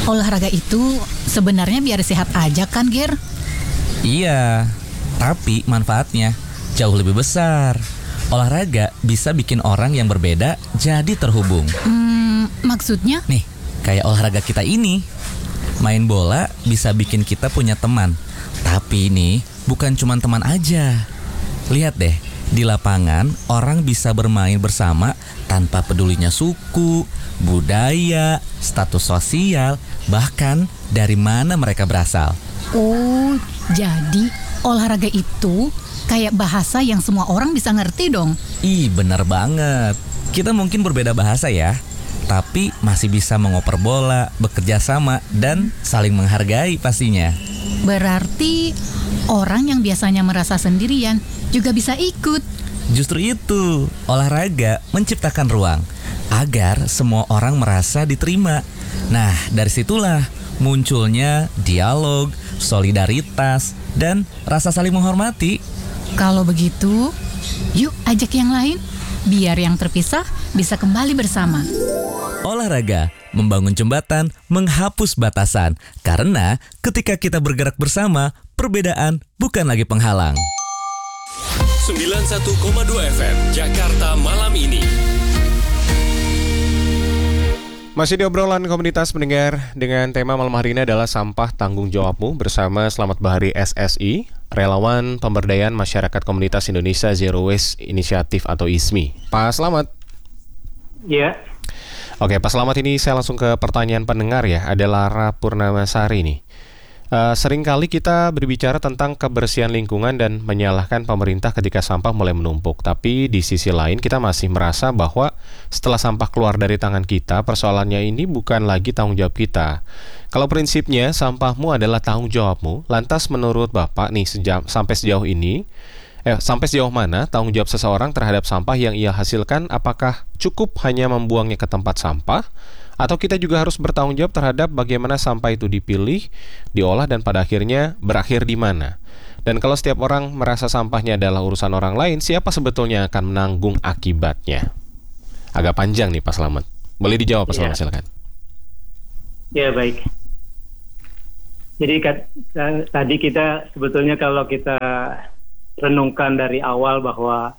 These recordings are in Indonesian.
Olahraga itu sebenarnya biar sehat aja kan, Ger? Iya, tapi manfaatnya jauh lebih besar. Olahraga bisa bikin orang yang berbeda jadi terhubung. Maksudnya? Nih, kayak olahraga kita ini. Main bola bisa bikin kita punya teman. Tapi ini bukan cuma teman aja. Lihat deh, di lapangan orang bisa bermain bersama tanpa pedulinya suku, budaya, status sosial, bahkan dari mana mereka berasal. Oh, jadi olahraga itu kayak bahasa yang semua orang bisa ngerti dong. Ih, bener banget. Kita mungkin berbeda bahasa ya, tapi masih bisa mengoper bola, bekerja sama, dan saling menghargai pastinya. Berarti orang yang biasanya merasa sendirian juga bisa ikut. Justru itu, olahraga menciptakan ruang agar semua orang merasa diterima. Nah, dari situlah munculnya dialog, solidaritas, dan rasa saling menghormati. Kalau begitu, yuk ajak yang lain, biar yang terpisah bisa kembali bersama. Olahraga membangun jembatan, menghapus batasan. Karena ketika kita bergerak bersama, perbedaan bukan lagi penghalang. 91,2 FM Jakarta malam ini. Masih di obrolan komunitas pendengar dengan tema malam hari ini adalah sampah tanggung jawabmu bersama Slamet Bahari SSI, relawan pemberdayaan masyarakat komunitas Indonesia Zero Waste Initiative atau ISMI. Pak Slamet. Iya. Oke, Pak Slamet, ini saya langsung ke pertanyaan pendengar ya. Ada Lara Purnamasari nih. Seringkali kita berbicara tentang kebersihan lingkungan dan menyalahkan pemerintah ketika sampah mulai menumpuk. Tapi di sisi lain kita masih merasa bahwa setelah sampah keluar dari tangan kita, persoalannya ini bukan lagi tanggung jawab kita. Kalau prinsipnya sampahmu adalah tanggung jawabmu, lantas menurut Bapak nih sampai sejauh mana tanggung jawab seseorang terhadap sampah yang ia hasilkan? Apakah cukup hanya membuangnya ke tempat sampah? Atau kita juga harus bertanggung jawab terhadap bagaimana sampah itu dipilih, diolah, dan pada akhirnya berakhir di mana? Dan kalau setiap orang merasa sampahnya adalah urusan orang lain, siapa sebetulnya akan menanggung akibatnya? Agak panjang nih Pak Slamet. Boleh dijawab Pak Slamet, silakan. Ya, baik. Jadi tadi kita sebetulnya kalau kita renungkan dari awal bahwa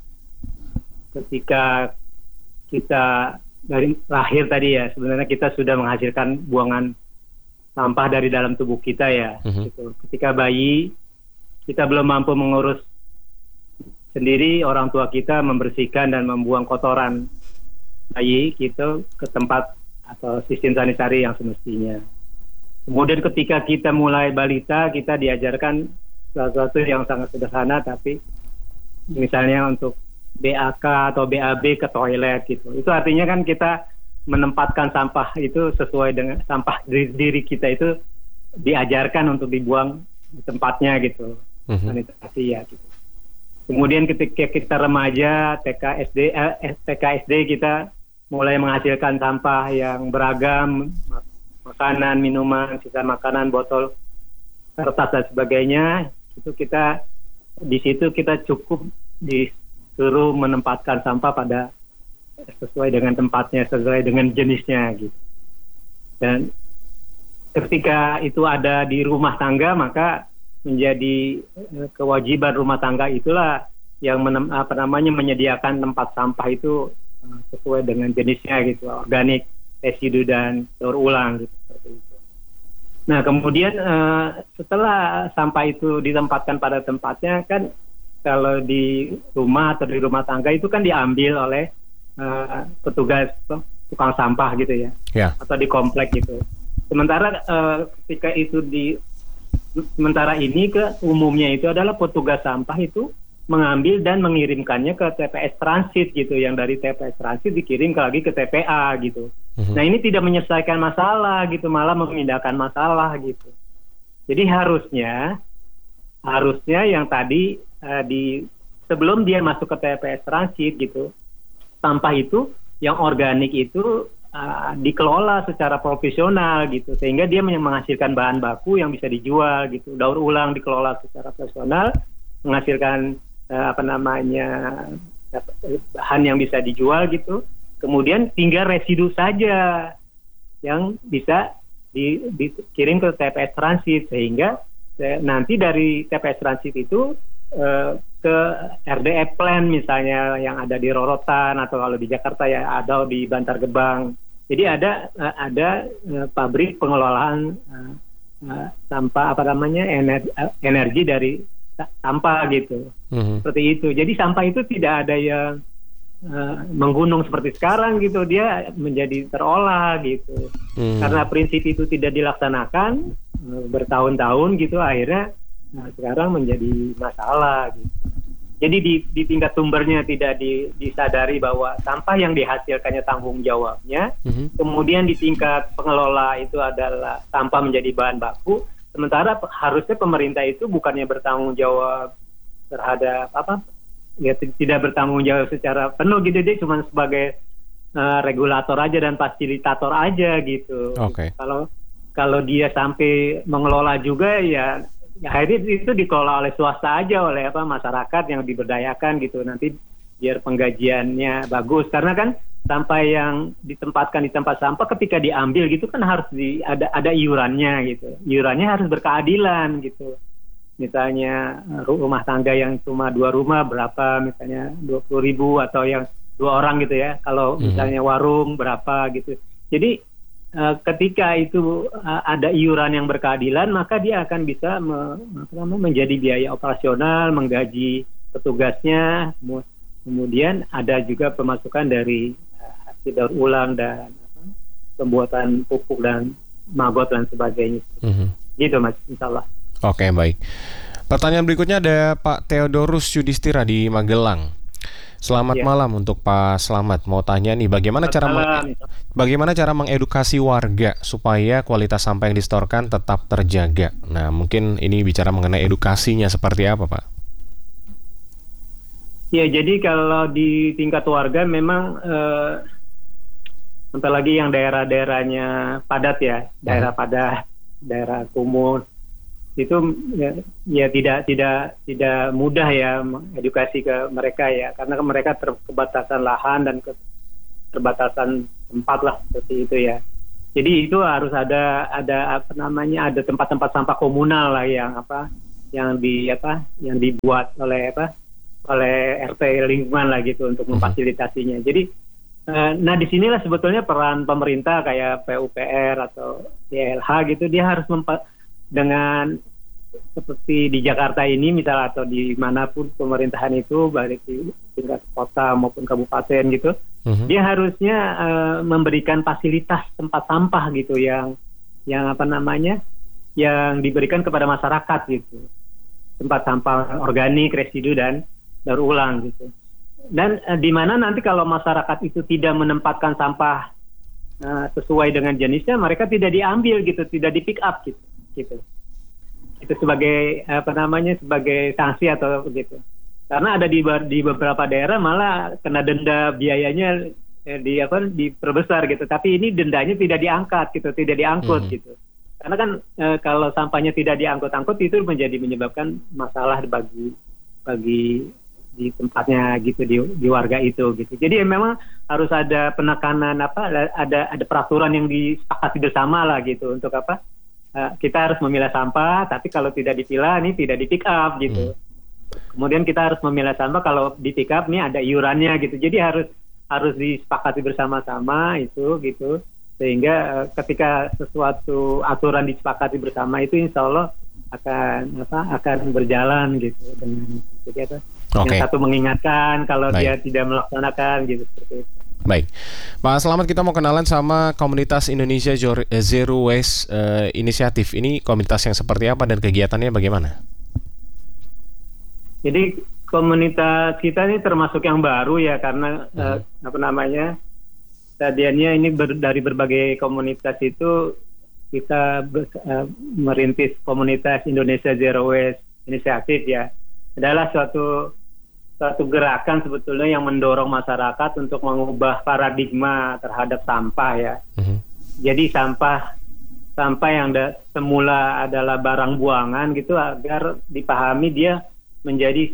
ketika kita dari lahir tadi ya, sebenarnya kita sudah menghasilkan buangan sampah dari dalam tubuh kita ya. Gitu. Ketika bayi, kita belum mampu mengurus sendiri, orang tua kita membersihkan dan membuang kotoran bayi gitu ke tempat atau sistem sanitari yang semestinya. Kemudian ketika kita mulai balita, kita diajarkan sesuatu yang sangat sederhana, tapi misalnya untuk BAK atau BAB ke toilet gitu. Itu artinya kan kita menempatkan sampah itu sesuai dengan sampah diri kita itu diajarkan untuk dibuang di tempatnya gitu. Sanitasi ya gitu. Kemudian ketika kita remaja, TK SD kita mulai menghasilkan sampah yang beragam, makanan, minuman, sisa makanan, botol, kertas dan sebagainya. Itu kita di situ kita cukup disuruh menempatkan sampah pada sesuai dengan tempatnya, sesuai dengan jenisnya gitu. Dan ketika itu ada di rumah tangga, maka menjadi kewajiban rumah tangga itulah yang menyediakan tempat sampah itu sesuai dengan jenisnya gitu, organik, residu dan daur ulang gitu, seperti itu. Nah kemudian setelah sampah itu ditempatkan pada tempatnya, kan kalau di rumah atau di rumah tangga itu kan diambil oleh petugas tukang sampah gitu ya, atau di komplek gitu. Sementara ketika itu sementara ini ke umumnya itu adalah petugas sampah itu mengambil dan mengirimkannya ke TPS transit gitu, yang dari TPS transit dikirim lagi ke TPA gitu. Nah ini tidak menyelesaikan masalah gitu, malah memindahkan masalah gitu. Jadi harusnya yang tadi sebelum dia masuk ke TPS transit gitu, sampah itu yang organik itu dikelola secara profesional gitu, sehingga dia menghasilkan bahan baku yang bisa dijual gitu. Daur ulang dikelola secara profesional, menghasilkan bahan yang bisa dijual gitu. Kemudian tinggal residu saja yang bisa dikirim ke TPS transit, sehingga nanti dari TPS transit itu ke RDE Plan misalnya yang ada di Rorotan, atau kalau di Jakarta ya ada di Bantar Gebang. Jadi ada pabrik pengelolaan sampah energi dari sampah gitu. Seperti itu. Jadi sampah itu tidak ada yang menggunung seperti sekarang gitu, dia menjadi terolah gitu. Karena prinsip itu tidak dilaksanakan bertahun-tahun gitu, akhirnya sekarang menjadi masalah gitu. Jadi di tingkat sumbernya tidak disadari bahwa sampah yang dihasilkannya tanggung jawabnya, kemudian di tingkat pengelola itu adalah sampah menjadi bahan baku, sementara harusnya pemerintah itu bukannya bertanggung jawab terhadap tidak bertanggung jawab secara penuh gitu, dia cuma sebagai regulator aja dan fasilitator aja gitu. Kalau dia sampai mengelola juga ya akhirnya itu dikelola oleh swasta aja, oleh masyarakat yang diberdayakan gitu, nanti biar penggajiannya bagus, karena kan sampah yang ditempatkan di tempat sampah ketika diambil gitu kan harus ada iurannya gitu, iurannya harus berkeadilan gitu. Misalnya rumah tangga yang cuma 2 rumah berapa, misalnya 20.000, atau yang 2 orang gitu ya, kalau misalnya warung berapa gitu. Jadi ketika itu ada iuran yang berkeadilan, maka dia akan bisa menjadi biaya operasional, menggaji petugasnya, kemudian ada juga pemasukan dari hasil daur ulang dan pembuatan pupuk dan maggot dan sebagainya. Gitu Mas, insyaallah. Oke, baik. Pertanyaan berikutnya ada Pak Theodorus Yudhistira di Magelang. Selamat malam untuk Pak Slamet. Mau tanya nih, bagaimana cara mengedukasi warga supaya kualitas sampah yang disetorkan tetap terjaga? Nah, mungkin ini bicara mengenai edukasinya seperti apa, Pak? Ya, jadi kalau di tingkat warga memang apalagi yang daerah-daerahnya padat ya, daerah padat, daerah kumuh, itu ya tidak mudah ya edukasi ke mereka ya, karena mereka keterbatasan lahan dan keterbatasan tempat lah, seperti itu ya. Jadi itu harus ada tempat-tempat sampah komunal lah yang dibuat oleh RT lingkungan lah gitu untuk memfasilitasinya. Jadi di sinilah sebetulnya peran pemerintah kayak PUPR atau YLH gitu, dia harus dengan seperti di Jakarta ini misalnya, atau di manapun pemerintahan itu, baik di tingkat kota maupun kabupaten gitu, dia harusnya memberikan fasilitas tempat sampah gitu yang diberikan kepada masyarakat gitu, tempat sampah organik, residu dan daur ulang gitu. Dan di mana nanti kalau masyarakat itu tidak menempatkan sampah sesuai dengan jenisnya, mereka tidak diambil gitu, tidak di pick up gitu. Itu sebagai sebagai sanksi atau begitu. Karena ada di beberapa daerah malah kena denda, biayanya diperbesar gitu, tapi ini dendanya tidak diangkat gitu, tidak diangkut gitu. Karena kan kalau sampahnya tidak diangkut-angkut itu menyebabkan masalah bagi di tempatnya gitu, di warga itu gitu. Jadi memang harus ada penekanan ada peraturan yang disepakati bersama lah gitu, untuk kita harus memilah sampah, tapi kalau tidak dipilah ini tidak di pick up gitu. Kemudian kita harus memilah sampah, kalau di pick up ini ada iurannya gitu. Jadi harus disepakati bersama-sama itu gitu, sehingga ketika sesuatu aturan disepakati bersama itu insya Allah akan berjalan gitu. Jadi yang satu mengingatkan kalau dia tidak melaksanakan gitu, seperti itu. Baik, Pak Slamet, kita mau kenalan sama komunitas Indonesia Zero Waste Initiative. Ini komunitas yang seperti apa dan kegiatannya bagaimana? Jadi komunitas kita ini termasuk yang baru ya, karena tadiannya ini dari berbagai komunitas itu kita merintis komunitas Indonesia Zero Waste Initiative ya. Adalah suatu gerakan sebetulnya yang mendorong masyarakat untuk mengubah paradigma terhadap sampah ya. Jadi sampah yang semula adalah barang buangan gitu, agar dipahami dia menjadi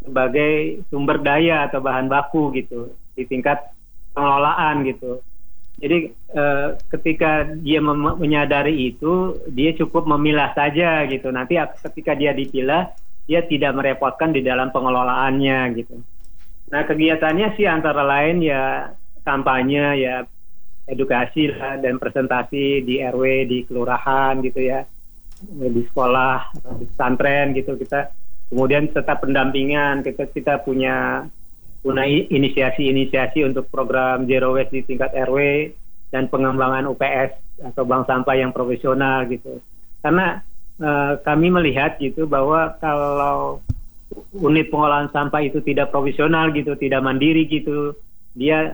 sebagai sumber daya atau bahan baku gitu di tingkat pengelolaan gitu. Jadi ketika dia menyadari itu, dia cukup memilah saja gitu. Nanti ketika dia dipilah, dia tidak merepotkan di dalam pengelolaannya gitu. Nah, kegiatannya sih antara lain ya kampanye, ya edukasi lah, dan presentasi di RW, di kelurahan gitu ya, di sekolah, di pesantren gitu. Kita kemudian serta pendampingan, kita punya inisiasi untuk program Zero Waste di tingkat RW dan pengembangan UPS atau bank sampah yang profesional gitu. Karena kami melihat gitu bahwa kalau unit pengolahan sampah itu tidak profesional gitu, tidak mandiri gitu, dia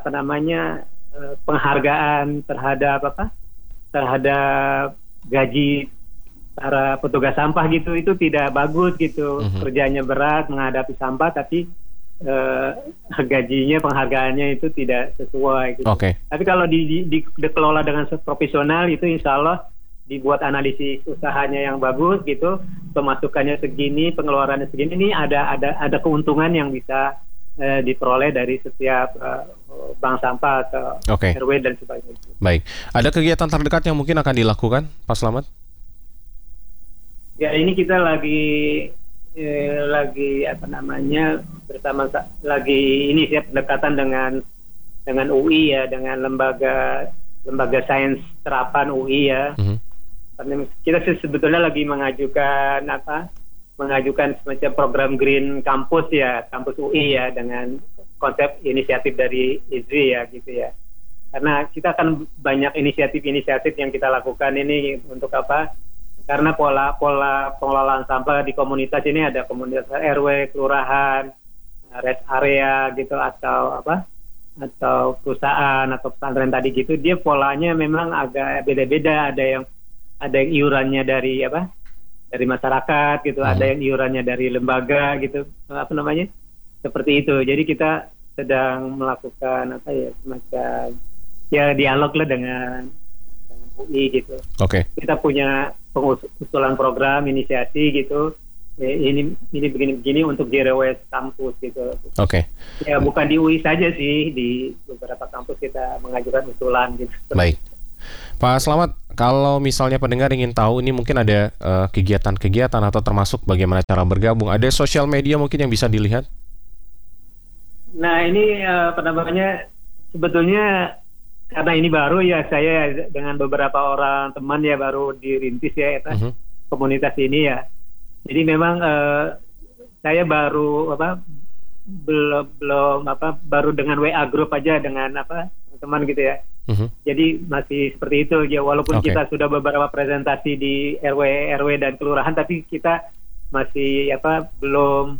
penghargaan terhadap gaji para petugas sampah gitu itu tidak bagus gitu. Kerjanya berat menghadapi sampah, tapi gajinya, penghargaannya itu tidak sesuai gitu. Tapi kalau dikelola dengan profesional itu insya Allah dibuat analisis usahanya yang bagus gitu, pemasukannya segini, pengeluarannya segini, ini ada keuntungan yang bisa diperoleh dari setiap bank sampah atau RW dan sebagainya. Baik, ada kegiatan terdekat yang mungkin akan dilakukan, Pak Slamet? Ya, ini kita lagi pendekatan dengan UI ya, dengan lembaga sains terapan UI ya. Karena kita sebetulnya lagi mengajukan semacam program Green Campus ya, kampus UI ya, dengan konsep inisiatif dari IZRI ya gitu ya. Karena kita akan banyak inisiatif yang kita lakukan ini untuk apa? Karena pola pengelolaan sampah di komunitas ini ada komunitas RW, kelurahan, rest area gitu, atau perusahaan atau pesantren tadi gitu, dia polanya memang agak beda-beda. Ada yang iurannya dari masyarakat gitu, ada yang iurannya dari lembaga gitu, seperti itu. Jadi kita sedang melakukan semacam ya dialog lah dengan UI gitu. Kita punya pengusulan program inisiasi gitu. Ini begini untuk Zero Waste kampus gitu. Ya bukan di UI saja sih, di beberapa kampus kita mengajukan usulan gitu. Baik, Pak Slamet, kalau misalnya pendengar ingin tahu ini mungkin ada kegiatan-kegiatan atau termasuk bagaimana cara bergabung, ada sosial media mungkin yang bisa dilihat? Nah ini sebetulnya karena ini baru ya, saya dengan beberapa orang teman ya baru dirintis ya komunitas ini ya. Jadi memang saya baru baru dengan WA group aja dengan teman gitu ya. Jadi masih seperti itu ya, walaupun kita sudah beberapa presentasi di RW dan kelurahan, tapi kita masih belum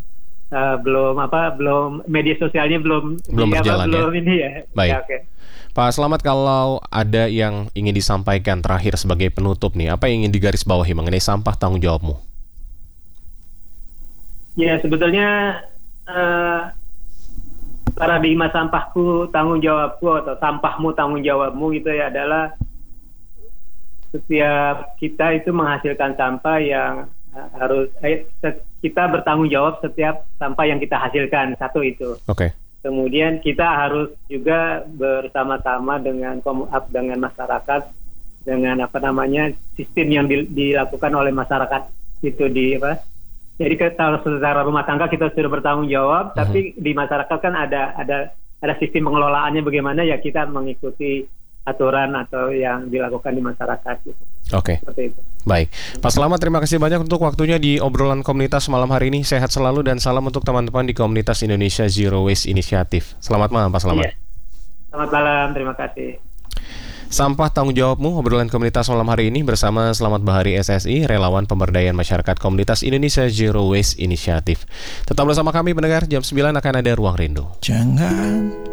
media sosialnya belum berjalan belum ya. Ini ya. Baik. Ya, Pak Slamet, kalau ada yang ingin disampaikan terakhir sebagai penutup nih, apa yang ingin digarisbawahi mengenai sampah tanggung jawabmu? Ya sebetulnya paradigma sampahku tanggung jawabku atau sampahmu tanggung jawabmu gitu ya adalah setiap kita itu menghasilkan sampah yang harus kita bertanggung jawab setiap sampah yang kita hasilkan, satu itu. Kemudian kita harus juga bersama-sama dengan masyarakat, dengan sistem yang dilakukan oleh masyarakat itu Jadi kalau secara rumah tangga kita sudah bertanggung jawab, tapi di masyarakat kan ada sistem pengelolaannya bagaimana ya, kita mengikuti aturan atau yang dilakukan di masyarakat gitu. Seperti itu. Baik, Pak Slamet, terima kasih banyak untuk waktunya di obrolan komunitas malam hari ini. Sehat selalu dan salam untuk teman-teman di komunitas Indonesia Zero Waste Initiative. Selamat malam, Pak Slamet. Iya. Selamat malam, terima kasih. Sampah tanggung jawabmu, obrolan komunitas malam hari ini bersama Slamet Bahari SSI, relawan pemberdayaan masyarakat komunitas Indonesia Zero Waste Initiative. Tetap bersama kami pendengar, jam 9 akan ada Ruang Rindu. Jangan